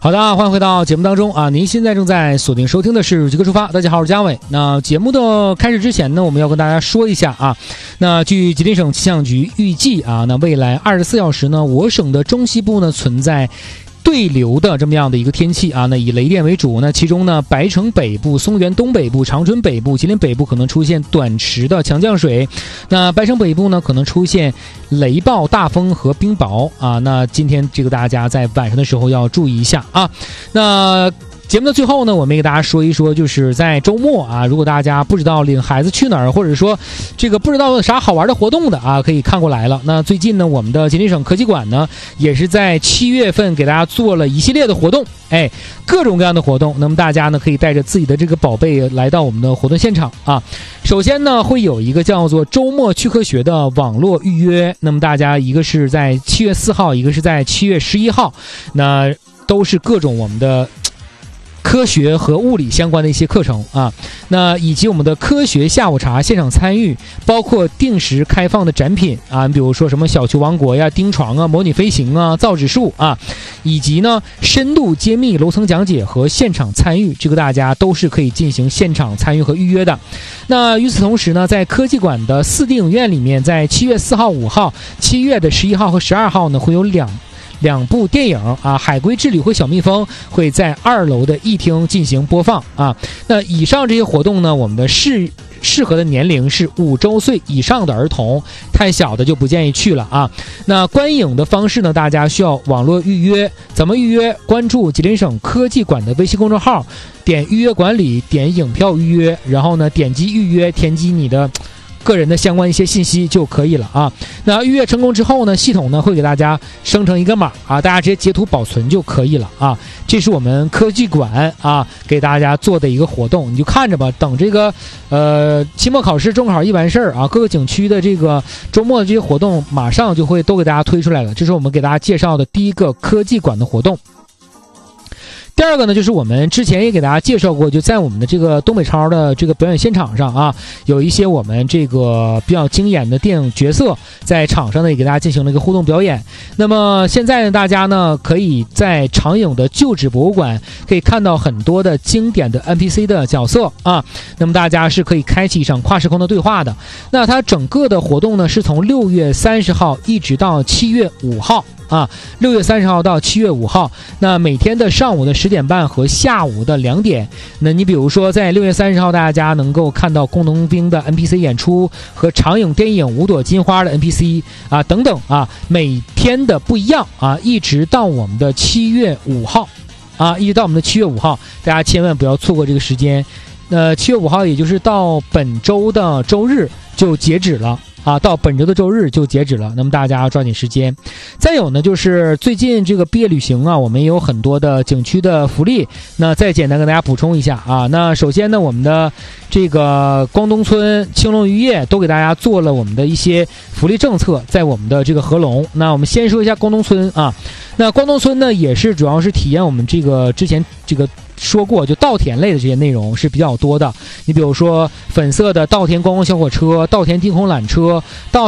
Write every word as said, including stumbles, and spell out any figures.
好的，欢迎回到节目当中啊！您现在正在锁定收听的是极客出发，大家好，我是嘉伟。那节目的开始之前呢，我们要跟大家说一下啊，那据吉林省气象局预计啊，那未来二十四小时呢，我省的中西部呢存在对流的这么样的一个天气啊，那以雷电为主，那其中呢，白城北部、松原东北部、长春北部、吉林北部可能出现短时的强降水，那白城北部呢可能出现雷暴、大风和冰雹啊。那今天这个大家在晚上的时候要注意一下啊。那节目的最后呢，我们给大家说一说，就是在周末啊，如果大家不知道领孩子去哪儿，或者说这个不知道有啥好玩的活动的啊，可以看过来了。那最近呢，我们的吉林省科技馆呢，也是在七月份给大家做了一系列的活动，哎，各种各样的活动。那么大家呢，可以带着自己的这个宝贝来到我们的活动现场啊。首先呢，会有一个叫做周末去科学的网络预约。那么大家一个是在七月四号，一个是在七月十一号，那都是各种我们的科学和物理相关的一些课程啊，那以及我们的科学下午茶现场参与，包括定时开放的展品啊，比如说什么小球王国呀、钉床啊、模拟飞行啊、造纸术啊，以及呢深度揭秘楼层讲解和现场参与，这个大家都是可以进行现场参与和预约的。那与此同时呢，在科技馆的四 D 影院里面，在七月四号、五号、七月的十一号和十二号呢，会有两。两部电影啊，《海龟之旅》和《小蜜蜂》会在二楼的艺厅进行播放啊。那以上这些活动呢，我们的适适合的年龄是五周岁以上的儿童，太小的就不建议去了啊。那观影的方式呢，大家需要网络预约。怎么预约？关注吉林省科技馆的微信公众号，点预约管理，点影票预约，然后呢点击预约，填击你的个人的相关一些信息就可以了啊。那预约成功之后呢，系统呢会给大家生成一个码啊，大家直接截图保存就可以了啊。这是我们科技馆啊给大家做的一个活动，你就看着吧。等这个呃期末考试、中考一完事儿啊，各个景区的这个周末的这些活动马上就会都给大家推出来了。这是我们给大家介绍的第一个科技馆的活动。第二个呢，就是我们之前也给大家介绍过，就在我们的这个东北超的这个表演现场上啊，有一些我们这个比较经典的电影角色在场上呢也给大家进行了一个互动表演。那么现在呢，大家呢可以在长影的旧址博物馆可以看到很多的经典的 N P C 的角色啊，那么大家是可以开启一场跨时空的对话的。那它整个的活动呢是从六月三十号一直到七月五号。啊，六月三十号到七月五号，那每天的上午的十点半和下午的两点，那你比如说在六月三十号，大家能够看到工农兵的 N P C 演出和长影电影五朵金花的 N P C 啊等等啊，每天的不一样啊，一直到我们的七月五号啊，一直到我们的七月五号，大家千万不要错过这个时间。呃，七月五号也就是到本周的周日就截止了。啊，到本周的周日就截止了，那么大家要抓紧时间。再有呢，就是最近这个毕业旅行啊，我们也有很多的景区的福利。那再简单跟大家补充一下啊，那首先呢，我们的这个光东村、青龙渔业都给大家做了我们的一些福利政策，在我们的这个合龙。那我们先说一下光东村啊，那光东村呢也是主要是体验我们这个之前这个。说过，就稻田类的这些内容是比较多的。你比如说粉色的稻田观光小火车、稻田低空缆车、稻